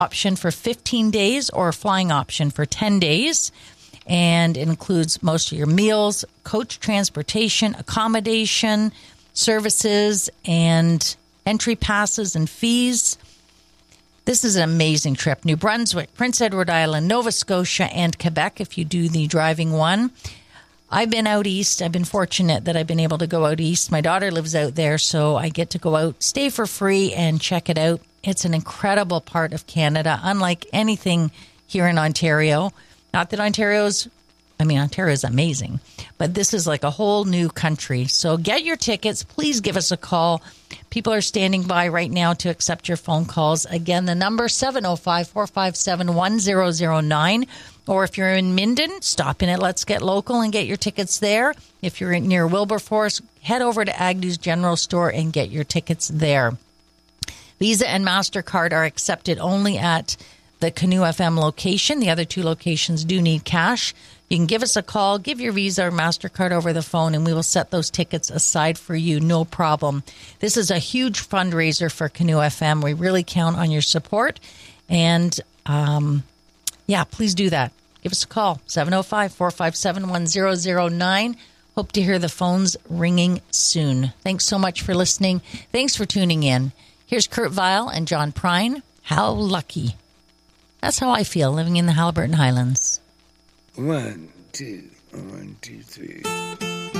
option for 15 days or a flying option for 10 days. And it includes most of your meals, coach transportation, accommodation, services, and entry passes and fees. This is an amazing trip. New Brunswick, Prince Edward Island, Nova Scotia, and Quebec if you do the driving one. I've been out east. I've been fortunate that I've been able to go out east. My daughter lives out there, so I get to go out, stay for free, and check it out. It's an incredible part of Canada, unlike anything here in Ontario. Not that Ontario is amazing, but this is like a whole new country. So get your tickets. Please give us a call. People are standing by right now to accept your phone calls. Again, the number 705-457-1009. Or if you're in Minden, stop in at Let's Get Local and get your tickets there. If you're near Wilberforce, head over to Agnew's General Store and get your tickets there. Visa and MasterCard are accepted only at the Canoe FM location. The other two locations do need cash. You can give us a call, give your Visa or MasterCard over the phone, and we will set those tickets aside for you, no problem. This is a huge fundraiser for Canoe FM. We really count on your support. And, please do that. Give us a call, 705-457-1009. Hope to hear the phones ringing soon. Thanks so much for listening. Thanks for tuning in. Here's Kurt Vile and John Prine. How lucky. That's how I feel living in the Haliburton Highlands. 1, 2, 1, 2, 3.